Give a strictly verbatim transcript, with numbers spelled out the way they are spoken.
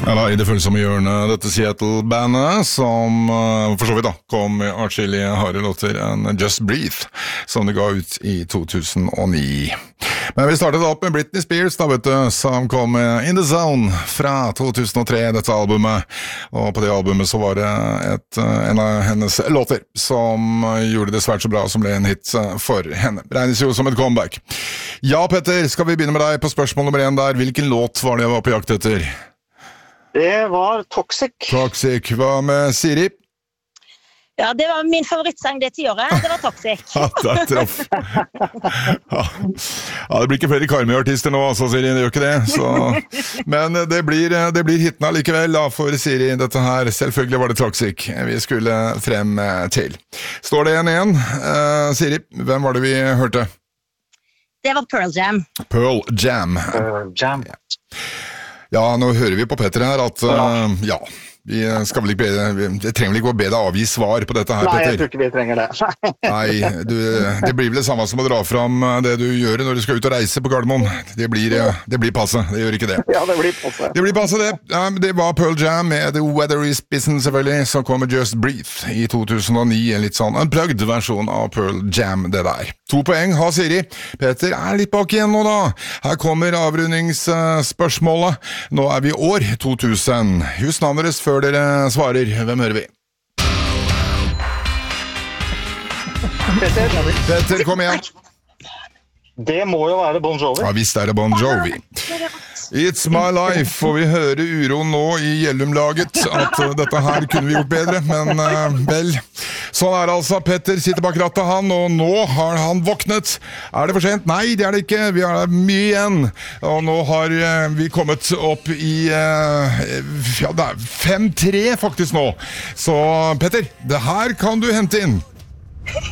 Ja da, I det følsomme hjørnet, dette Seattle-bandet, som uh, for så vidt da, kom med atskillige harde låter enn Just Breathe, som de ga ut i to tusen og ni. Men vi startet opp med Britney Spears, da vet du, som kom med In The Zone fra to tusen og tre, dette albumet. Og på det albumet så var det et, en av hennes låter som gjorde det svært så bra, som ble en hit for henne. Regnes jo som et comeback. Ja, Petter, skal vi begynne med deg på spørsmål nummer én der. Hvilken låt var det jeg var på jakt etter? Det var Toxic. Toxic. Hva med Siri? Ja, det var min favorittsang det tiåret. Det var Toxic. Ja, det er traff. Ja. Ja, det blir ikke flere Karmøy-artister nå, altså, Siri, det gjør ikke det. Så. Men det blir, det blir hitene likevel da, for Siri, dette her. Selvfølgelig var det Toxic vi skulle frem til. Står det en igjen? Uh, Siri, hvem var det vi hørte? Det var Pearl Jam. Pearl Jam. Pearl Jam. Ja. Ja, nå hører vi på Petter her at, uh, ja, vi skal vel ikke be, vi trenger vel ikke å be deg avgi svar på dette her, Nei, Petter. jeg tror ikke vi trenger det. Nei, du, det blir vel det samme som å dra fram det du gjør når du skal ut og reise på Gardermoen. Det blir, det blir passe, det gjør ikke det. Ja, det blir passe. Det blir passe det. Ja, det var Pearl Jam med The Weather Is Business, selvfølgelig, som kom med Just Breathe i to tusen og ni, en litt sånn unplugged versjon av Pearl Jam, det der. To poeng har Siri. Petter er litt bak igjen nå da. Her kommer avrundingsspørsmålet. Nå er vi i år to tusen. Husk navnet deres før dere svarer. Hvem hører vi? Petter, Petter, kom igjen. det må jo være Bon Jovi. Ja, visst er det Bon Jovi. It's my life, og vi hører uroen nå i Gjellum-laget, at uh, dette her kunne vi gjort bedre, men uh, vel, sånn er det altså. Petter sitter bak rattet han, og nå har han våknet. Er det for sent? Nei, det er det ikke. Vi har mye igjen, og nå har uh, vi kommet opp i uh, ja, det er fem tre faktisk nå. Så Petter, det her kan du hente inn.